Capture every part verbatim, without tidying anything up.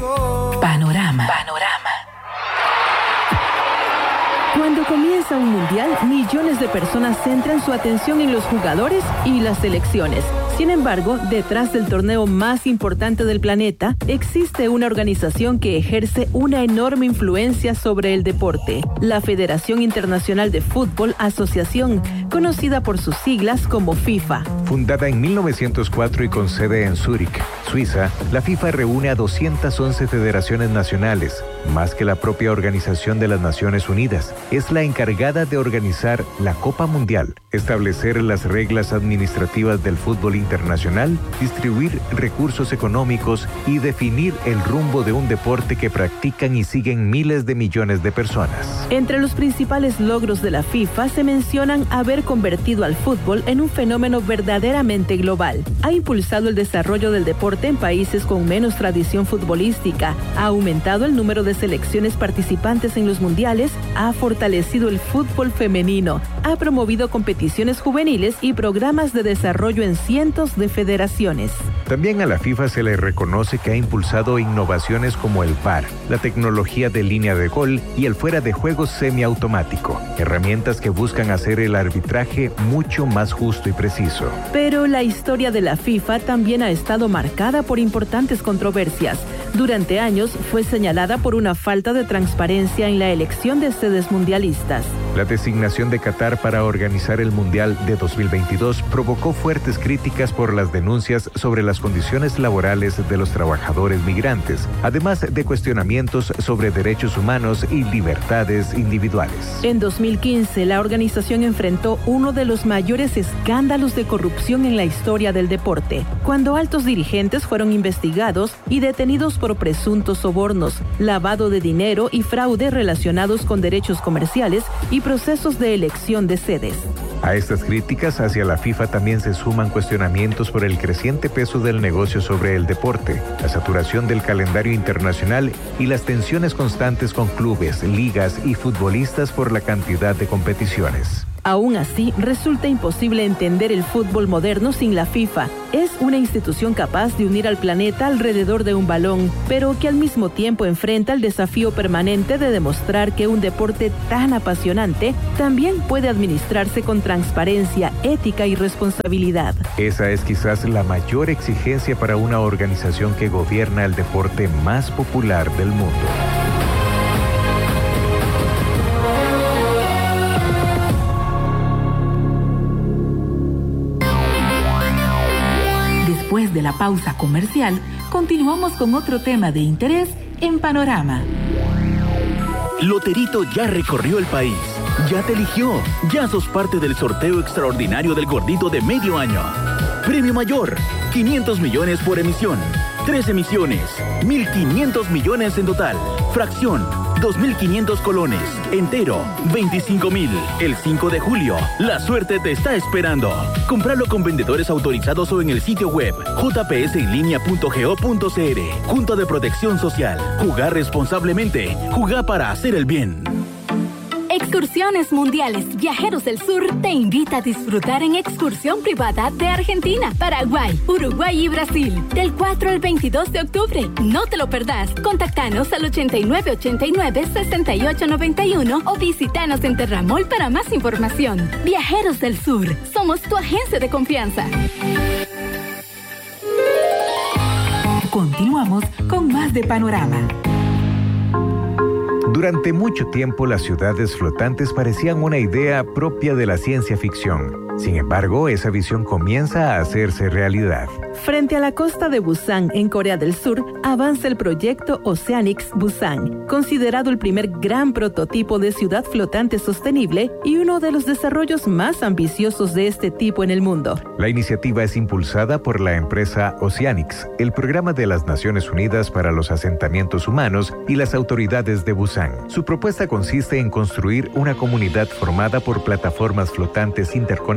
Panorama. Panorama. Cuando comienza un mundial, millones de personas centran su atención en los jugadores y las selecciones. Sin embargo, detrás del torneo más importante del planeta, existe una organización que ejerce una enorme influencia sobre el deporte, la Federación Internacional de Fútbol Asociación, conocida por sus siglas como FIFA. Fundada en mil novecientos cuatro y con sede en Zúrich, Suiza, la FIFA reúne a doscientas once federaciones nacionales, más que la propia Organización de las Naciones Unidas. Es la encargada de organizar la Copa Mundial, establecer las reglas administrativas del fútbol internacional, distribuir recursos económicos y definir el rumbo de un deporte que practican y siguen miles de millones de personas. Entre los principales logros de la FIFA se mencionan haber convertido al fútbol en un fenómeno verdaderamente global. Ha impulsado el desarrollo del deporte en países con menos tradición futbolística, ha aumentado el número de selecciones participantes en los mundiales, ha fortalecido el fútbol femenino, ha promovido competiciones juveniles y programas de desarrollo en cientos de federaciones. También a la FIFA se le reconoce que ha impulsado innovaciones como el V A R, la tecnología de línea de gol y el fuera de juego semiautomático, herramientas que buscan hacer el arbitraje mucho más justo y preciso. Pero la historia de la FIFA también ha estado marcada por importantes controversias. Durante años fue señalada por una falta de transparencia en la elección de sedes mundialistas. La designación de Qatar para organizar el Mundial de dos mil veintidós provocó fuertes críticas por las denuncias sobre las condiciones laborales de los trabajadores migrantes, además de cuestionamientos sobre derechos humanos y libertades individuales. En dos mil quince, la organización enfrentó uno de los mayores escándalos de corrupción en la historia del deporte, cuando altos dirigentes fueron investigados y detenidos por presuntos sobornos, lavado de dinero y fraude relacionados con derechos comerciales y procesos de elección de sedes. A estas críticas hacia la FIFA también se suman cuestionamientos por el creciente peso del negocio sobre el deporte, la saturación del calendario internacional y las tensiones constantes con clubes, ligas y futbolistas por la cantidad de competiciones. Aún así, resulta imposible entender el fútbol moderno sin la FIFA. Es una institución capaz de unir al planeta alrededor de un balón, pero que al mismo tiempo enfrenta el desafío permanente de demostrar que un deporte tan apasionante también puede administrarse con transparencia, ética y responsabilidad. Esa es quizás la mayor exigencia para una organización que gobierna el deporte más popular del mundo. Después de la pausa comercial, continuamos con otro tema de interés en Panorama. Loterito ya recorrió el país, ya te eligió, ya sos parte del sorteo extraordinario del gordito de medio año. Premio mayor, quinientos millones por emisión, tres emisiones, mil quinientos millones en total. Fracción, dos mil quinientos colones. Entero, veinticinco mil. El cinco de julio, la suerte te está esperando. Cómpralo con vendedores autorizados o en el sitio web j p s en línea punto go punto c r. Junta de Protección Social. Jugar responsablemente. Jugar para hacer el bien. Excursiones Mundiales Viajeros del Sur te invita a disfrutar en excursión privada de Argentina, Paraguay, Uruguay y Brasil del cuatro al veintidós de octubre. No te lo perdás. Contactanos al ochenta y nueve ochenta y nueve sesenta y ocho noventa y uno o visítanos en Terramol para más información. Viajeros del Sur, somos tu agencia de confianza. Continuamos con más de Panorama. Durante mucho tiempo, las ciudades flotantes parecían una idea propia de la ciencia ficción. Sin embargo, esa visión comienza a hacerse realidad. Frente a la costa de Busan, en Corea del Sur, avanza el proyecto Oceanics Busan, considerado el primer gran prototipo de ciudad flotante sostenible y uno de los desarrollos más ambiciosos de este tipo en el mundo. La iniciativa es impulsada por la empresa Oceanics, el programa de las Naciones Unidas para los asentamientos humanos y las autoridades de Busan. Su propuesta consiste en construir una comunidad formada por plataformas flotantes interconectadas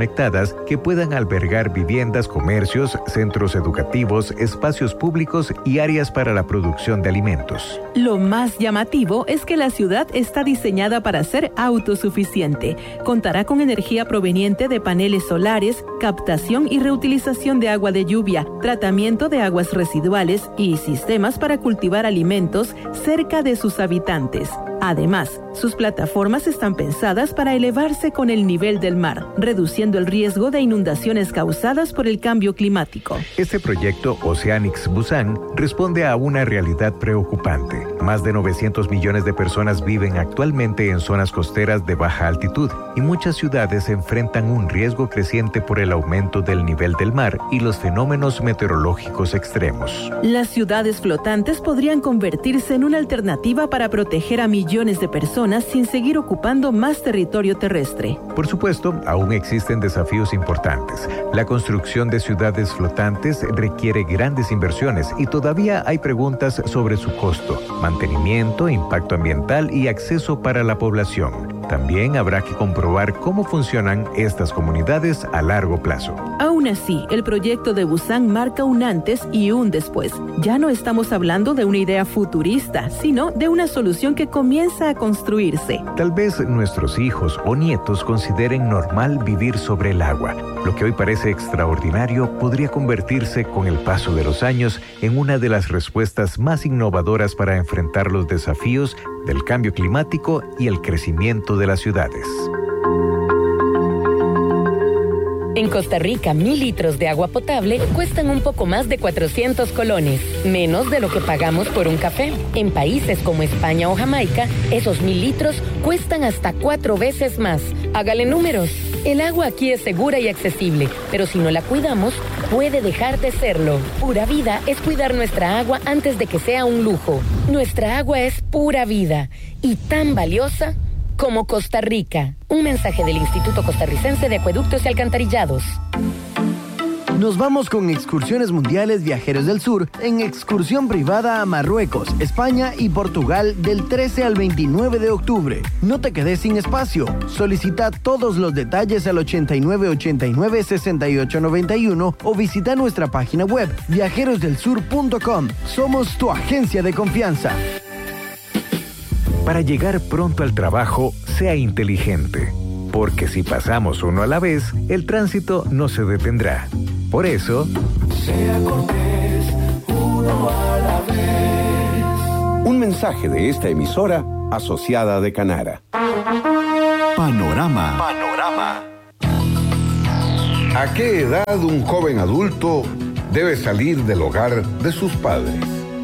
conectadas que puedan albergar viviendas, comercios, centros educativos, espacios públicos y áreas para la producción de alimentos. Lo más llamativo es que la ciudad está diseñada para ser autosuficiente. Contará con energía proveniente de paneles solares, captación y reutilización de agua de lluvia, tratamiento de aguas residuales y sistemas para cultivar alimentos cerca de sus habitantes. Además, sus plataformas están pensadas para elevarse con el nivel del mar, reduciendo el riesgo de inundaciones causadas por el cambio climático. Este proyecto Oceanics Busan responde a una realidad preocupante. Más de novecientos millones de personas viven actualmente en zonas costeras de baja altitud y muchas ciudades enfrentan un riesgo creciente por el aumento del nivel del mar y los fenómenos meteorológicos extremos. Las ciudades flotantes podrían convertirse en una alternativa para proteger a millones de personas sin seguir ocupando más territorio terrestre. Por supuesto, aún existen desafíos importantes. La construcción de ciudades flotantes requiere grandes inversiones y todavía hay preguntas sobre su costo, mantenimiento, impacto ambiental y acceso para la población. También habrá que comprobar cómo funcionan estas comunidades a largo plazo. Aún así, el proyecto de Busan marca un antes y un después. Ya no estamos hablando de una idea futurista, sino de una solución que comienza a construirse. Tal vez nuestros hijos o nietos consideren normal vivir sobre el agua. Lo que hoy parece extraordinario podría convertirse con el paso de los años en una de las respuestas más innovadoras para enfrentar los desafíos del cambio climático y el crecimiento de las ciudades. En Costa Rica, mil litros de agua potable cuestan un poco más de cuatrocientos colones, menos de lo que pagamos por un café. En países como España o Jamaica, esos mil litros cuestan hasta cuatro veces más. Hágale números. El agua aquí es segura y accesible, pero si no la cuidamos, puede dejar de serlo. Pura Vida es cuidar nuestra agua antes de que sea un lujo. Nuestra agua es pura vida y tan valiosa como Costa Rica. Un mensaje del Instituto Costarricense de Acueductos y Alcantarillados. Nos vamos con Excursiones Mundiales Viajeros del Sur en excursión privada a Marruecos, España y Portugal del trece al veintinueve de octubre. No te quedes sin espacio. Solicita todos los detalles al ochenta y nueve ochenta y nueve sesenta y ocho noventa y uno o visita nuestra página web viajeros del sur punto com. Somos tu agencia de confianza. Para llegar pronto al trabajo, sea inteligente, porque si pasamos uno a la vez, el tránsito no se detendrá. Por eso, sea cortés, uno a la vez. Un mensaje de esta emisora asociada de Canara. Panorama. Panorama. ¿A qué edad un joven adulto debe salir del hogar de sus padres?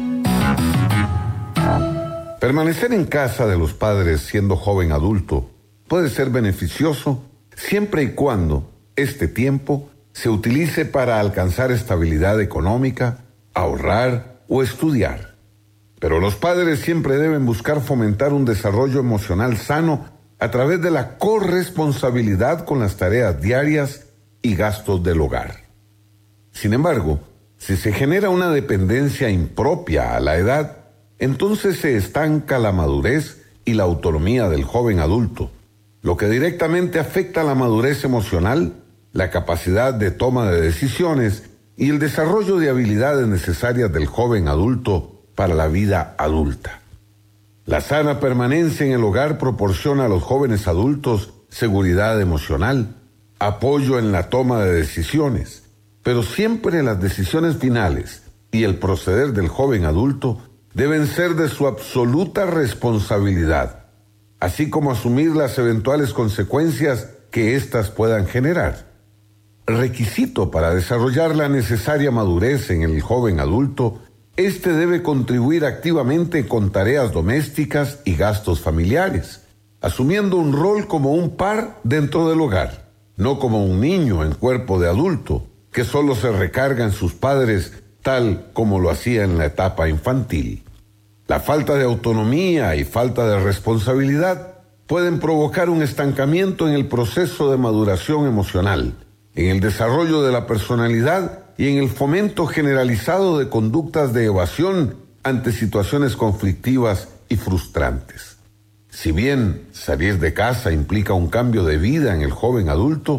Permanecer en casa de los padres siendo joven adulto puede ser beneficioso siempre y cuando este tiempo se utilice para alcanzar estabilidad económica, ahorrar o estudiar. Pero los padres siempre deben buscar fomentar un desarrollo emocional sano a través de la corresponsabilidad con las tareas diarias y gastos del hogar. Sin embargo, si se genera una dependencia impropia a la edad, entonces se estanca la madurez y la autonomía del joven adulto, lo que directamente afecta la madurez emocional, la capacidad de toma de decisiones y el desarrollo de habilidades necesarias del joven adulto para la vida adulta. La sana permanencia en el hogar proporciona a los jóvenes adultos seguridad emocional, apoyo en la toma de decisiones, pero siempre las decisiones finales y el proceder del joven adulto deben ser de su absoluta responsabilidad, así como asumir las eventuales consecuencias que éstas puedan generar. Requisito para desarrollar la necesaria madurez en el joven adulto, éste debe contribuir activamente con tareas domésticas y gastos familiares, asumiendo un rol como un par dentro del hogar, no como un niño en cuerpo de adulto, que solo se recarga en sus padres tal como lo hacía en la etapa infantil. La falta de autonomía y falta de responsabilidad pueden provocar un estancamiento en el proceso de maduración emocional, en el desarrollo de la personalidad y en el fomento generalizado de conductas de evasión ante situaciones conflictivas y frustrantes. Si bien salir de casa implica un cambio de vida en el joven adulto,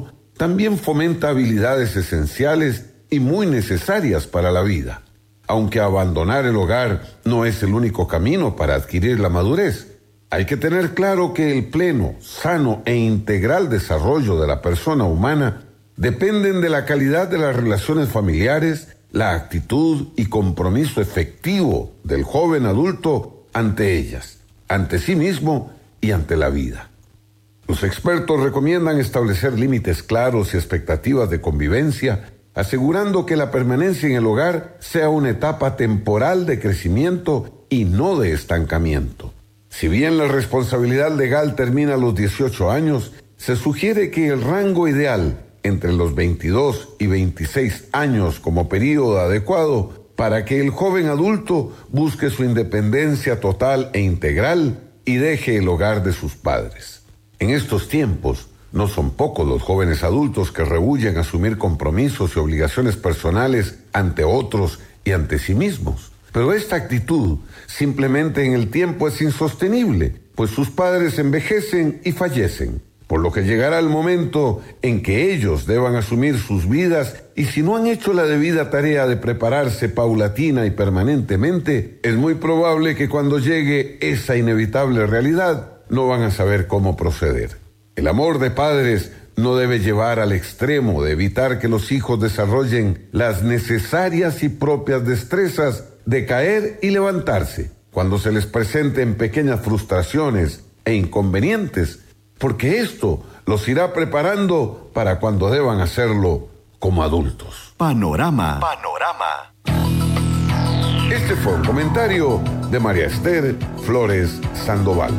también fomenta habilidades esenciales y muy necesarias para la vida. Aunque abandonar el hogar no es el único camino para adquirir la madurez, hay que tener claro que el pleno, sano e integral desarrollo de la persona humana dependen de la calidad de las relaciones familiares, la actitud y compromiso efectivo del joven adulto ante ellas, ante sí mismo y ante la vida. Los expertos recomiendan establecer límites claros y expectativas de convivencia, asegurando que la permanencia en el hogar sea una etapa temporal de crecimiento y no de estancamiento. Si bien la responsabilidad legal termina a los dieciocho años, se sugiere que el rango ideal entre los veintidós y veintiséis años como período adecuado para que el joven adulto busque su independencia total e integral y deje el hogar de sus padres. En estos tiempos, no son pocos los jóvenes adultos que rehúyen asumir compromisos y obligaciones personales ante otros y ante sí mismos. Pero esta actitud simplemente en el tiempo es insostenible, pues sus padres envejecen y fallecen, por lo que llegará el momento en que ellos deban asumir sus vidas y si no han hecho la debida tarea de prepararse paulatina y permanentemente, es muy probable que cuando llegue esa inevitable realidad no van a saber cómo proceder. El amor de padres no debe llevar al extremo de evitar que los hijos desarrollen las necesarias y propias destrezas de caer y levantarse cuando se les presenten pequeñas frustraciones e inconvenientes, porque esto los irá preparando para cuando deban hacerlo como adultos. Panorama. Panorama. Este fue un comentario de María Esther Flores Sandoval.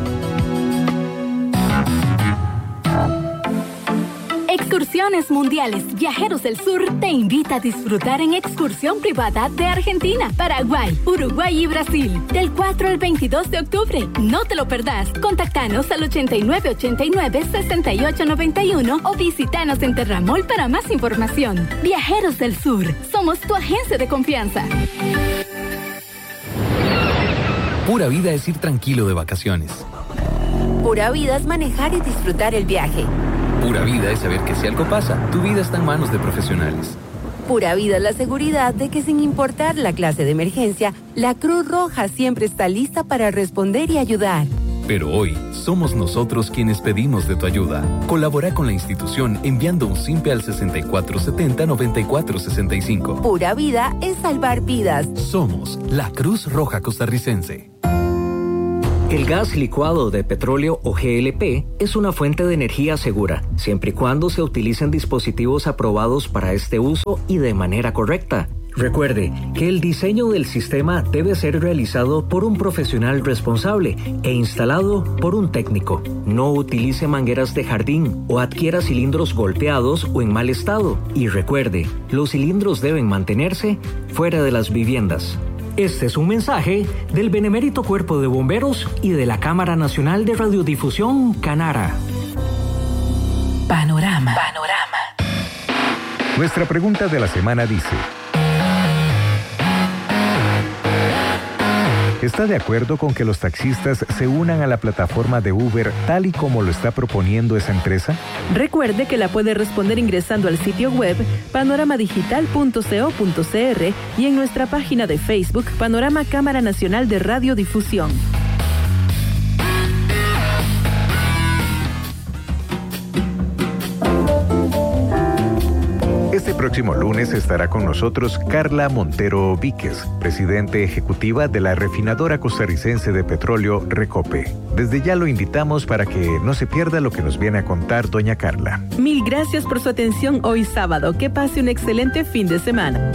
Excursiones Mundiales Viajeros del Sur te invita a disfrutar en excursión privada de Argentina, Paraguay, Uruguay y Brasil del cuatro al veintidós de octubre. No te lo perdás. Contactanos al ochenta y nueve ochenta y nueve sesenta y ocho noventa y uno o visítanos en Terramol para más información. Viajeros del Sur, somos tu agencia de confianza. Pura vida es ir tranquilo de vacaciones. Pura vida es manejar y disfrutar el viaje. Pura vida es saber que si algo pasa, tu vida está en manos de profesionales. Pura vida es la seguridad de que sin importar la clase de emergencia, la Cruz Roja siempre está lista para responder y ayudar. Pero hoy, somos nosotros quienes pedimos de tu ayuda. Colabora con la institución enviando un simpe al sesenta y cuatro setenta noventa y cuatro sesenta y cinco. Pura vida es salvar vidas. Somos la Cruz Roja Costarricense. El gas licuado de petróleo o G L P es una fuente de energía segura, siempre y cuando se utilicen dispositivos aprobados para este uso y de manera correcta. Recuerde que el diseño del sistema debe ser realizado por un profesional responsable e instalado por un técnico. No utilice mangueras de jardín o adquiera cilindros golpeados o en mal estado. Y recuerde, los cilindros deben mantenerse fuera de las viviendas. Este es un mensaje del Benemérito Cuerpo de Bomberos y de la Cámara Nacional de Radiodifusión, Canara. Panorama. Panorama. Nuestra pregunta de la semana dice: ¿está de acuerdo con que los taxistas se unan a la plataforma de Uber tal y como lo está proponiendo esa empresa? Recuerde que la puede responder ingresando al sitio web panorama digital punto co punto cr y en nuestra página de Facebook Panorama Cámara Nacional de Radiodifusión. Este próximo lunes estará con nosotros Carla Montero Víquez, presidente ejecutiva de la refinadora costarricense de petróleo Recope. Desde ya lo invitamos para que no se pierda lo que nos viene a contar doña Carla. Mil gracias por su atención hoy sábado. Que pase un excelente fin de semana.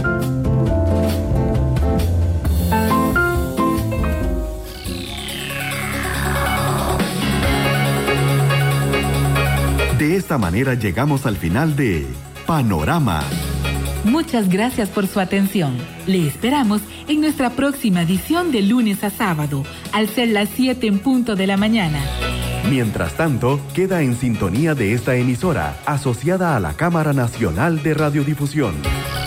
De esta manera llegamos al final de Panorama. Muchas gracias por su atención. Le esperamos en nuestra próxima edición de lunes a sábado, al ser las siete en punto de la mañana. Mientras tanto, queda en sintonía de esta emisora, asociada a la Cámara Nacional de Radiodifusión.